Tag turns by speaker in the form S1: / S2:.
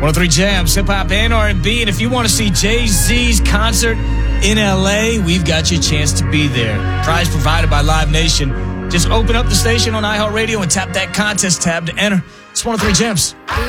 S1: 103 Jams, hip-hop and R&B. And if you want to see Jay-Z's concert in L.A., we've got your chance to be there. Prize provided by Live Nation. Just open up the station on iHeartRadio and tap that contest tab to enter. It's 103 Jams.